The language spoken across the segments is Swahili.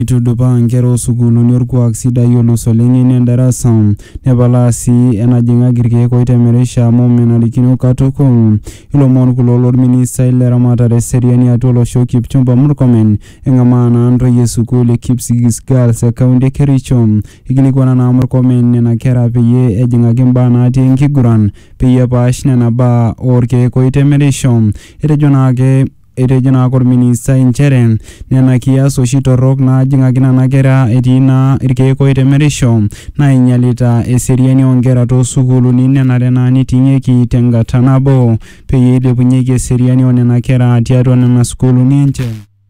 Itudupa nkero sukuluni orkuak sidai olosho lenye darasa nepala sii enajing'aki irkeek oitemerisha amu menarikino katukul. Ilomon kulo lorministai leramatare eseriani atua olosho Kipchumba Murkomen eng'amaa naa ntoyie sukuul e Kipsigis Girls e kaunti e Kericho. Ikilikuana naa Murkomen nena kera peyie ejing'aki mbaa natii enkiguran peyie epaash nena baa orkeek oitemerisho. Etejo naa orministai nchere nena kias oshi torrok naajing'aki nena kera etii naa irkeek oitemerisho nainyalita eseriani oonkera toosukuuluni nenare naa niting'ieki tenkata nabo peyie eilepunyieki eseriani oonena kera tiatua nena sukuuluni enche.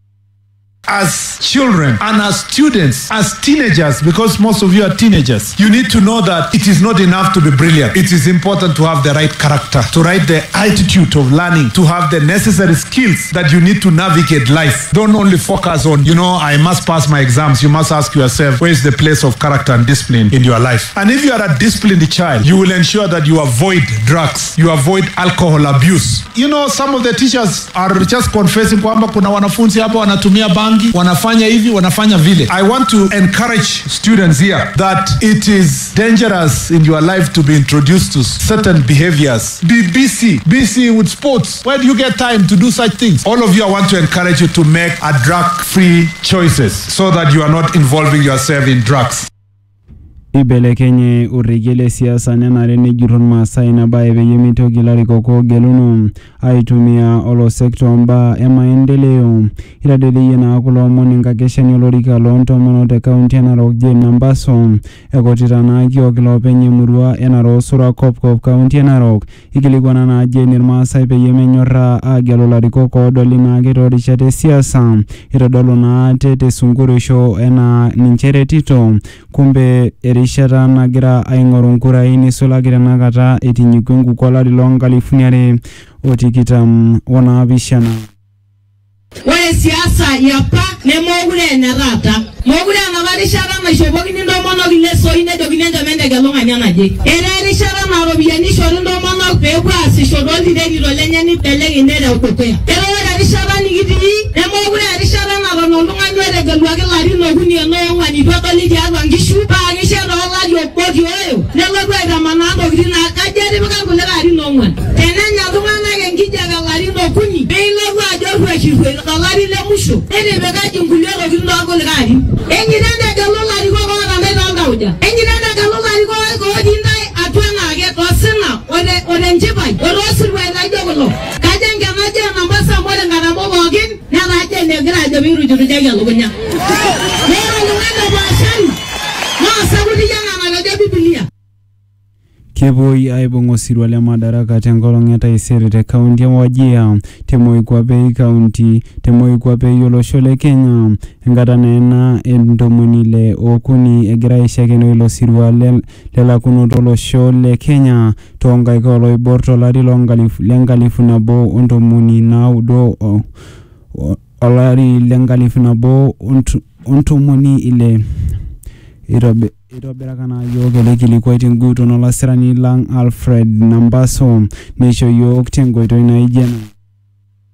As children and as students, as teenagers, because most of you are teenagers, you need to know that it is not enough to be brilliant. It is important to have the right character, to right the attitude of learning, to have the necessary skills that you need to navigate life. Don't only focus on, I must pass my exams. You must ask yourself, where is the place of character and discipline in your life? And if you are a disciplined child, you will ensure that you avoid drugs, you avoid alcohol abuse. Some of the teachers are just confessing kwamba kuna wanafunzi hapa wanatumia bangi, wanafanya hivi, wanafanya vile. I want to encourage students here that it is dangerous in your life to be introduced to certain behaviors. Be busy with sports. Where do you get time to do such things? All of you, I want to encourage you to make a drug-free choices so that you are not involving yourself in drugs. Ibelekenye urrekie le siasa nenare nejurru Maasai nabaye peyie mitoki ilarikok oogeluno aitumia olosekta ombaa emaendeleo. Itadoyie naa kulo omon enkakeshani olorika loontomonok te kaunti e Narok Jane Nambaso ekutita naa kiok loopeny emurua e Narok Sura Kopkop kaunti e Narok. Ikilikuana naa Jane irmaasai peyie menyorraa aagelu ilarikok oodoli naake toorishat e siasa. Itodolu naa te sunkurisho enaa ninche eretito. Kumbe erishata nagira aing'oru nkurai nisulaki tenakata etinyikua enkukuo olari l'2027. Ore siasa yapa nemookure enerata. Mookure enapa rishata naishopokini ntomonok ilesoi nejokini enchom entegelu naje. Era erishata naa ropiyiani ishori ntomonok peepuo aasisho tooltirerito lenye nibelekeny nereu dukuya. Ore erishata nikitii nemookure erishata naton oltung'ani otegeluaki ilarin okuni enoong'uan itu edoli tiatua nkishu paa kishet olari obo tioyo nelotu aitamanaa ntokitin naa kajo etipika irkulie arin ong'uan. Tenenya iltung'anak enkijape ilarin okuni peilotu ajo rueshirwe olari le musho netipikaki nkulie tokitin toonkulikae arin. Enyita entegelu ilarikok ootantai tooltauja. Enyita entegelu ilarikok otii ntae atua enaake tosina otenchipai otoosirwai laijo kulo. Kajo enkenaje Nambasa ore nkatambo pookin netaaje negira ajo piirujurujaki elukunya. Neera oltung'ani opaashari naa sakuti ena natejo Biblia. Kepoi aibung' osirua le madaraka tenkolong' etaisere te kaunti e Wajir temoikuapei olosho le Kenya. Enkata neena entomoni ile okuni egira aishakeno ilo sirua lelakunoto olosho le Kenya toonkaik oloibor tolari lenkalifu nabo ontomoni naudo olari lenkalifu nabo ontomoni ile. Itobiraka naa yiok ele kilikuai tenguton olasirani lang Alfred Nambaso neisho yiok tenkoitoi naijio ena.